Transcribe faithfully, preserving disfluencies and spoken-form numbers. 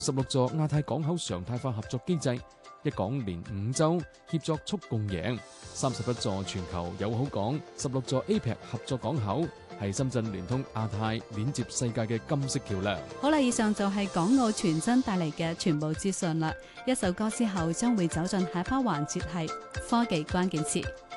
十六座亞太港口常態化合作機制，一港連五洲協作促共贏；三十一座全球友好港，十六座 A P E C 合作港口，係深圳聯通亞太、連接世界嘅金色橋樑。 好啦，以上就係港澳傳真帶嚟嘅全部資訊啦。一首歌之後，將會走進下一 part環節，係科技關鍵詞。